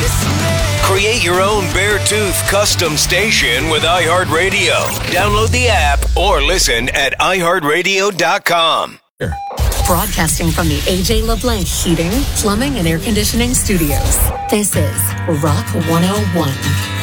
Create your own Beartooth custom station with iHeartRadio. Download the app or listen at iHeartRadio.com. Broadcasting from the A.J. LeBlanc Heating, Plumbing, and Air Conditioning Studios. This is Rock 101.